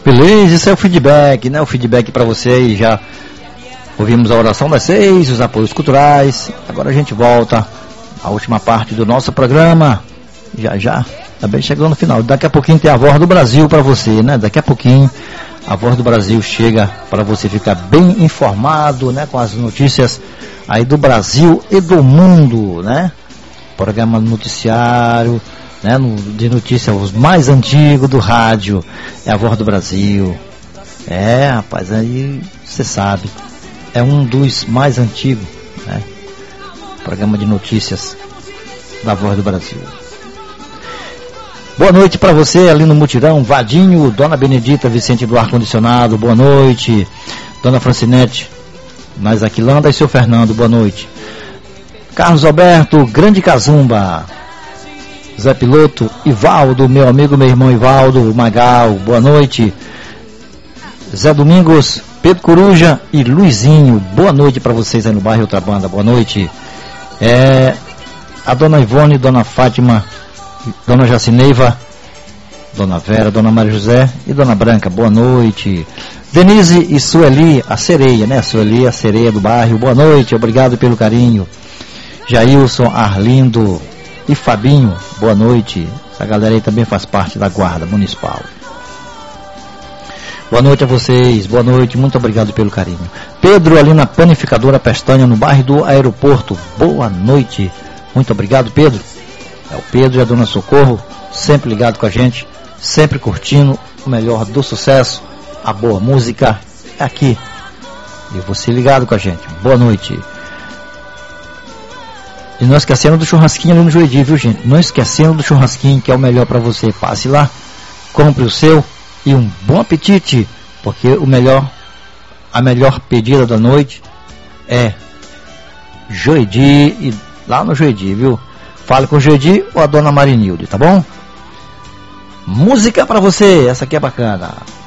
Beleza, isso é o feedback, né? O feedback para você aí. Já ouvimos a oração das 6, os apoios culturais. Agora a gente volta à última parte do nosso programa. Já, também chegando no final. Daqui a pouquinho tem a Voz do Brasil para você, né? Daqui a pouquinho a Voz do Brasil chega para você ficar bem informado, né? Com as notícias aí do Brasil e do mundo, né? Programa noticiário, né? De notícias os mais antigos do rádio. É a Voz do Brasil. É, rapaz, aí você sabe. É um dos mais antigos, né? Programa de notícias da Voz do Brasil. Boa noite para você ali no Mutirão, Vadinho, Dona Benedita Vicente do Ar-Condicionado, boa noite. Dona Francinete, mais Aquilanda e seu Fernando, boa noite. Carlos Alberto, Grande Cazumba, Zé Piloto, Ivaldo, meu amigo, meu irmão Ivaldo, Magal, boa noite. Zé Domingos, Pedro Coruja e Luizinho, boa noite para vocês aí no bairro Outra Banda, boa noite. A Dona Ivone, Dona Fátima, Dona Jacineiva, Dona Vera, Dona Maria José e Dona Branca, boa noite. Denise e Sueli, a sereia, né? Sueli, a sereia do bairro, boa noite, obrigado pelo carinho. Jailson, Arlindo e Fabinho, boa noite. Essa galera aí também faz parte da Guarda Municipal. Boa noite a vocês, boa noite, muito obrigado pelo carinho. Pedro, ali na Panificadora Pestanha, no bairro do Aeroporto, boa noite. Muito obrigado, Pedro. É o Pedro e a Dona Socorro, sempre ligado com a gente, sempre curtindo o melhor do sucesso, a boa música é aqui. E você ligado com a gente, boa noite. E não esquecendo do churrasquinho ali no Juedi, viu, gente? Não esquecendo do churrasquinho, que é o melhor para você. Passe lá, compre o seu e um bom apetite, porque a melhor pedida da noite é Juedi, e lá no Juedi, viu? Fale com o Juedi ou a Dona Marinilde, tá bom? Música pra você, essa aqui é bacana.